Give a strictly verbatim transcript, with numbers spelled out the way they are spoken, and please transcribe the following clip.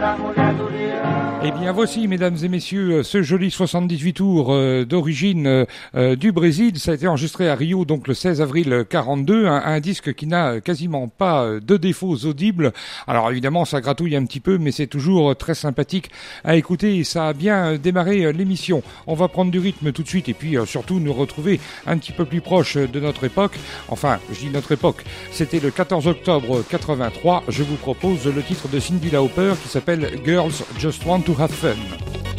Eh bien voici, mesdames et messieurs, ce joli soixante-dix-huit tours euh, d'origine euh, du Brésil. Ça a été enregistré à Rio, donc le seize avril quarante-deux, un, un disque qui n'a quasiment pas de défauts audibles. Alors évidemment, ça gratouille un petit peu, mais c'est toujours très sympathique à écouter et ça a bien démarré l'émission. On va prendre du rythme tout de suite et puis euh, surtout nous retrouver un petit peu plus proche de notre époque. Enfin, je dis notre époque, c'était le quatorze octobre quatre-vingt-trois. Je vous propose le titre de Cyndi Lauper qui s'appelle Girls Just Want to Have Fun.